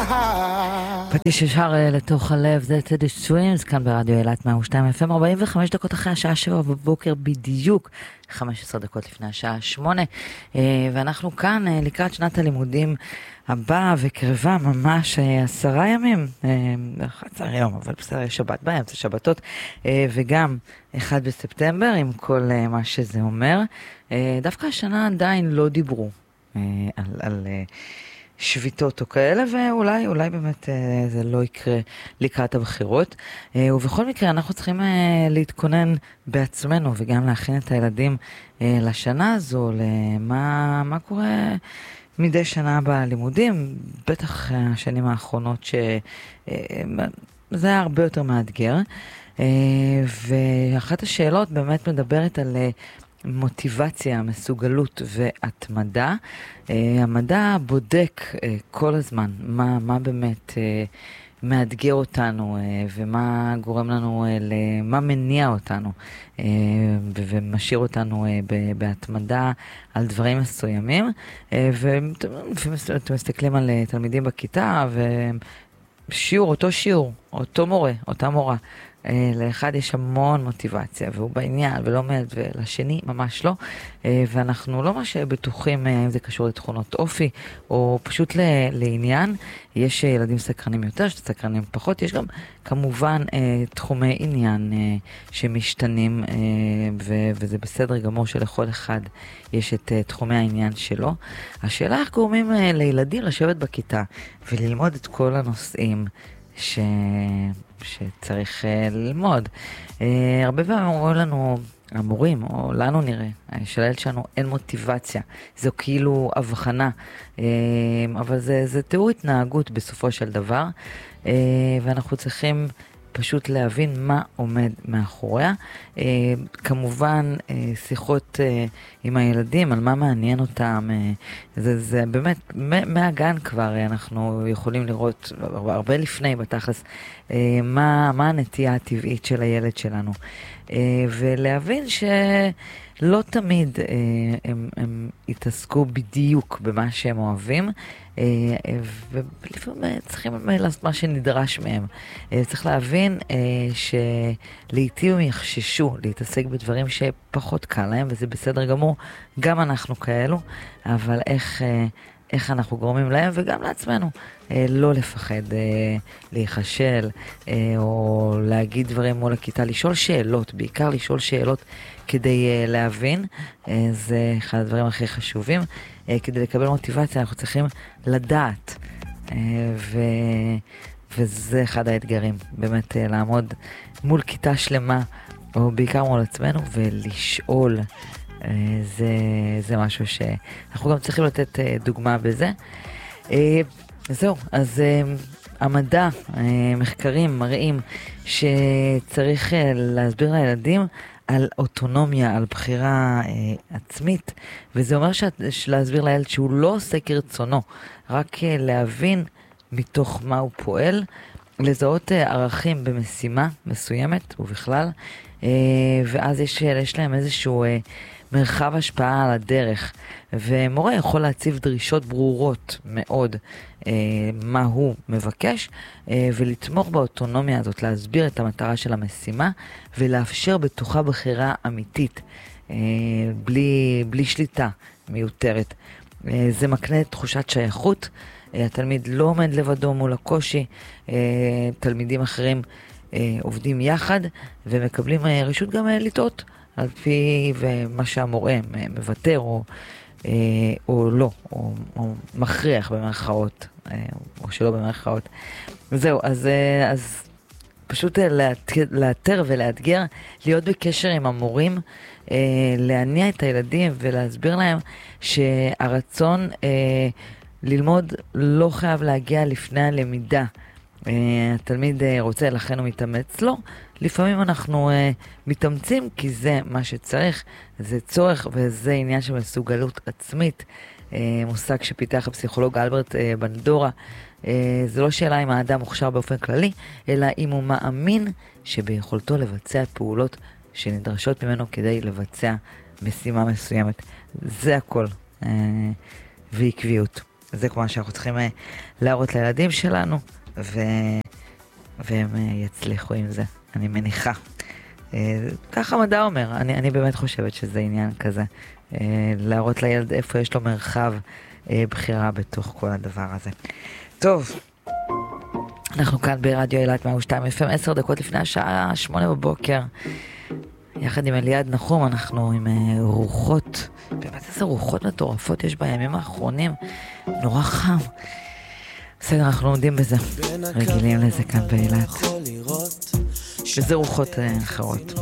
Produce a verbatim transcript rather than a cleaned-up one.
פטיש ישר לתוך הלב, זה טדי סטרימס, כאן ברדיו אילת מאה ושתיים אף אם, ארבעים וחמש דקות אחרי השעה שבע בבוקר בדיוק, חמש עשרה דקות לפני השעה שמונה, ואנחנו כאן לקראת שנת הלימודים הבאה וקרבה ממש עשרה ימים, אחת עשרה יום, אבל בסדר, יש שבת באמצע, שבתות, וגם אחד בספטמבר עם כל מה שזה אומר. דווקא השנה עדיין לא דיברו על... על שביתות או כאלה, ואולי אולי באמת זה לא יקרה לקראת הבחירות. ובכל מקרה אנחנו צריכים להתכונן בעצמנו וגם להכין את הילדים לשנה הזו, למה מה קורה מדי שנה בלימודים, בטח השנים האחרונות שזה היה הרבה יותר מאתגר. ואחת השאלות באמת מדברת על מוטיבציה, מסוגלות והתמדה. המדע בודק כל הזמן מה, מה באמת מאתגר אותנו ומה גורם לנו, מה מניע אותנו ומשאיר אותנו בהתמדה על דברים מסוימים. ואתם מסתכלים על תלמידים בכיתה ושיעור, אותו שיעור, אותו מורה, אותה מורה. לאחד יש המון מוטיבציה והוא בעניין ולומד, ולשני ממש לא, ואנחנו לא ממש בטוחים אם זה קשור לתכונות אופי או פשוט לעניין. יש ילדים סקרנים יותר, סקרנים פחות, יש גם כמובן תחומי עניין שמשתנים, וזה בסדר גמור שלכל אחד יש את תחומי העניין שלו. השאלה איך גורמים לילדים לשבת בכיתה וללמוד את כל הנושאים ש... שצריך uh, ללמוד. Uh, הרבה פעמים אומרים לנו, המורים, או לנו נראה, שלילד שלנו אין מוטיבציה. זו כאילו הבחנה, uh, אבל זה, זה תיאור התנהגות בסופו של דבר, uh, ואנחנו צריכים פשוט להבין מה עומד מאחוריה. Uh, כמובן, uh, שיחות uh, עם הילדים, על מה מעניין אותם, uh, זה, זה באמת, מהגן כבר uh, אנחנו יכולים לראות, הרבה לפני בתכלס, uh, מה, מה הנטייה הטבעית של הילד שלנו. Uh, ולהבין שלא תמיד uh, הם, הם יתעסקו בדיוק במה שהם אוהבים, uh, ולפעמים צריכים לעשות מה שנדרש מהם. Uh, צריך להבין uh, שלעיתים הם יחששו להתעסק בדברים שפחות קל להם, וזה בסדר גמור, גם אנחנו כאלו, אבל איך... Uh, איך אנחנו גורמים להם וגם לעצמנו אה, לא לפחד אה, להיחשל אה, או להגיד דברים מול הכיתה, לשאול שאלות, בעיקר לשאול שאלות כדי אה, להבין. אה, זה אחד הדברים הכי חשובים. אה, כדי לקבל מוטיבציה אנחנו צריכים לדעת, אה, ו... וזה אחד האתגרים, באמת אה, לעמוד מול כיתה שלמה או בעיקר מול עצמנו ולשאול. זה, זה משהו שאנחנו גם צריכים לתת דוגמה בזה. זהו, אז המדע, מחקרים מראים שצריך להסביר לילדים על אוטונומיה, על בחירה עצמית, וזה אומר להסביר לילד שהוא לא עושה כרצונו, רק להבין מתוך מה הוא פועל, לזהות ערכים במשימה מסוימת ובכלל, ואז יש, יש להם איזשהו מרחב השפעה על הדרך, ומורה יכול להציב דרישות ברורות מאוד אה, מה הוא מבקש, אה, ולתמוך באוטונומיה הזאת, להסביר את המטרה של המשימה, ולאפשר בתוכה בחירה אמיתית, אה, בלי, בלי שליטה מיותרת. אה, זה מקנה תחושת שייכות, אה, התלמיד לא עומד לבדו מול הקושי, אה, תלמידים אחרים אה, עובדים יחד, ומקבלים אה, רשות גם אה, לטעות, על פי מה שהמורה מבטר או, או לא, או, או מכריח במרכאות, או שלא במרכאות. זהו, אז, אז פשוט לאתר ולאתגר, להיות בקשר עם המורים, להניע את הילדים ולהסביר להם שהרצון ללמוד לא חייב להגיע לפני הלמידה. התלמיד רוצה, לכן הוא מתאמץ, לא. לפעמים אנחנו uh, מתאמצים כי זה מה שצריך, זה צורך וזה עניין של מסוגלות עצמית, uh, מושג שפיתח הפסיכולוג אלברט uh, בנדורה. uh, זה לא שאלה אם האדם מוכשר באופן כללי, אלא אם הוא מאמין שביכולתו לבצע פעולות שנדרשות ממנו כדי לבצע משימה מסוימת. זה הכל, uh, ועקביות. זה כמו שאנחנו צריכים להראות לילדים שלנו, ו... והם יצליחו עם זה, אני מניחה. ככה מדע אומר, אני, אני באמת חושבת שזה עניין כזה, להראות לילד איפה יש לו מרחב בחירה בתוך כל הדבר הזה. טוב, אנחנו כאן ברדיו אילת מאה ושתיים אף אם, עשר דקות לפני השעה שמונה בבוקר, יחד עם אליעד נחום, אנחנו עם רוחות, באמת איזה רוחות מטורפות יש בימים האחרונים, נורא חם. בסדר, אנחנו עומדים בזה, רגילים לזה כאן באילת. וזה רוחות אחרות.